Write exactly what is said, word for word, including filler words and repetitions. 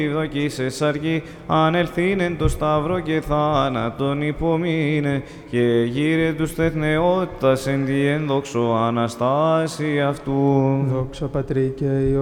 Δοκίσες αργή, ανελθήνεν το σταύρο και θάνατον υπομείνε, και γύρε τους τεθνεότητας εν τη ενδόξω Αναστάση αυτού. Δόξα Πατρί και Υιό